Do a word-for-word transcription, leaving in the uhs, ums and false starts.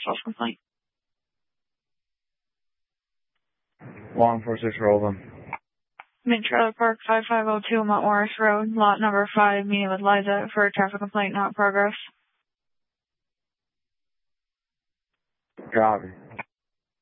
false complaint. Law enforcement, roll them. Mid Trailer Park five five zero two Mount Morris Road, lot number five, meeting with Liza for a traffic complaint not progress. Copy.